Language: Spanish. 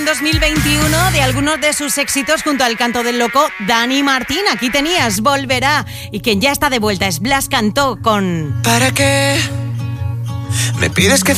2021 de algunos de sus éxitos junto al canto del loco Dani Martín. Aquí tenías Volverá. Y quien ya está de vuelta es Blas Cantó con... ¿Para qué me pides que